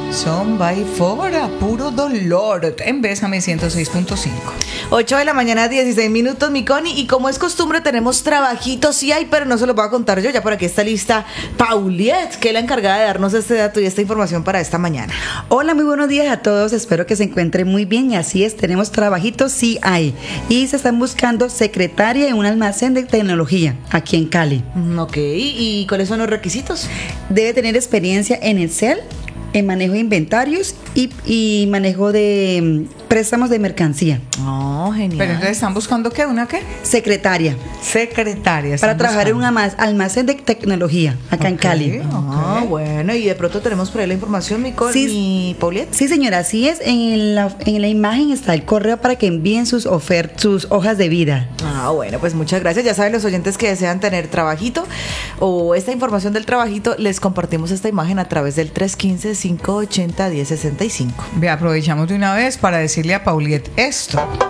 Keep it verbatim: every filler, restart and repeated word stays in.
Son by four, a puro dolor, en Bésame ciento seis punto cinco. ocho de la mañana, dieciséis minutos, mi Connie. Y como es costumbre, tenemos trabajitos, sí hay, pero no se los voy a contar yo. Ya por aquí está lista Pauliet, que es la encargada de darnos este dato y esta información para esta mañana. Hola, muy buenos días a todos. Espero que se encuentren muy bien. Y así es, tenemos trabajitos, sí hay. Y se están buscando secretaria en un almacén de tecnología aquí en Cali. Mm, Ok, ¿y cuáles son los requisitos? Debe tener experiencia en Excel, en manejo de inventarios y, y manejo de mm, préstamos de mercancía. Oh, genial. Pero entonces están buscando ¿qué? ¿Una qué? Secretaria, Secretaria. para están trabajar en un buscando. alma- almacén de tecnología acá en Ok. Cali. Ah, bueno, y de pronto tenemos por ahí la información, mi Connie, Sí. mi Pauliet. Sí, señora, así es. En la, en la imagen está el correo para que envíen sus ofertas, sus hojas de vida. Ah, bueno, pues muchas gracias. Ya saben los oyentes que desean tener trabajito o esta información del trabajito, les compartimos esta imagen a través del tres uno cinco, cinco ocho cero, uno cero seis cinco. Ve, aprovechamos de una vez para decirle a Pauliet esto.